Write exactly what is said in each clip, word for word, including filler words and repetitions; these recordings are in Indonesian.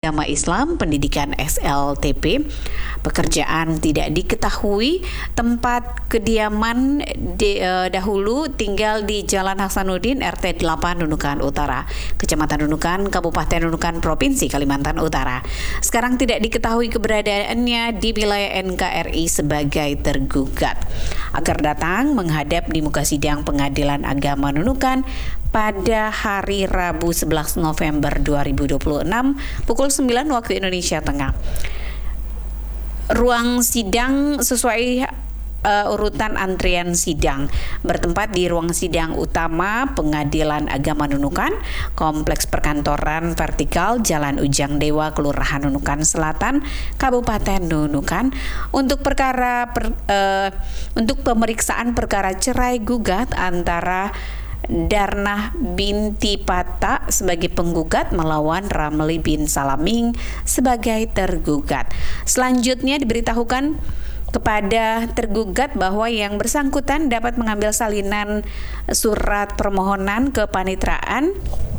agama Islam, pendidikan S L T P, pekerjaan tidak diketahui, tempat kediaman di, eh, dahulu tinggal di Jalan Hasanuddin R T delapan Nunukan Utara, Kecamatan Nunukan, Kabupaten Nunukan, Provinsi Kalimantan Utara. Sekarang tidak diketahui keberadaannya di wilayah N K R I sebagai tergugat. Agar datang menghadap di muka sidang Pengadilan Agama Nunukan pada hari Rabu sebelas November dua ribu dua puluh enam pukul sembilan waktu Indonesia Tengah. Ruang sidang sesuai uh, urutan antrian sidang bertempat di ruang sidang utama Pengadilan Agama Nunukan, Kompleks Perkantoran Vertikal, Jalan Ujang Dewa, Kelurahan Nunukan Selatan, Kabupaten Nunukan, untuk perkara per, uh, untuk pemeriksaan perkara cerai gugat antara Darnah binti Pata sebagai penggugat melawan Ramli bin Salaming sebagai tergugat. Selanjutnya diberitahukan kepada tergugat bahwa yang bersangkutan dapat mengambil salinan surat permohonan kepanitraan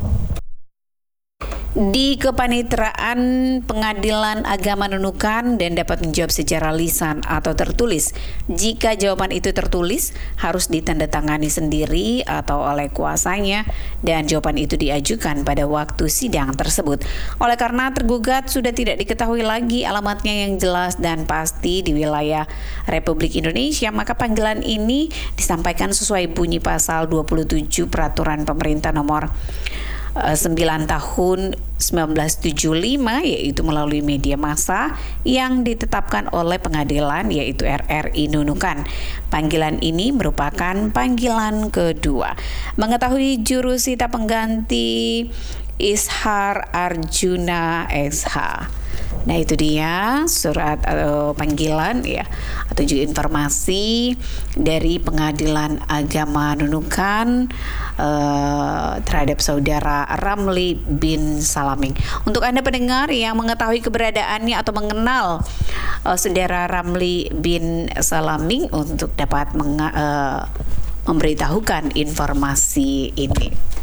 di Kepanitraan Pengadilan Agama Nunukan dan dapat menjawab secara lisan atau tertulis. Jika jawaban itu tertulis, harus ditandatangani sendiri atau oleh kuasanya dan jawaban itu diajukan pada waktu sidang tersebut. Oleh karena tergugat sudah tidak diketahui lagi alamatnya yang jelas dan pasti di wilayah Republik Indonesia, maka panggilan ini disampaikan sesuai bunyi pasal dua puluh tujuh Peraturan Pemerintah Nomor sembilan tahun seribu sembilan ratus tujuh puluh lima, yaitu melalui media massa yang ditetapkan oleh pengadilan, yaitu R R I Nunukan. Panggilan ini merupakan panggilan kedua. Mengetahui jurusita pengganti Ishar Arjuna S H. Nah, itu dia surat atau panggilan ya atau juga informasi dari Pengadilan Agama Nunukan uh, terhadap saudara Ramli bin Salaming. Untuk Anda pendengar yang mengetahui keberadaannya atau mengenal uh, saudara Ramli bin Salaming, untuk dapat meng- uh, memberitahukan informasi ini.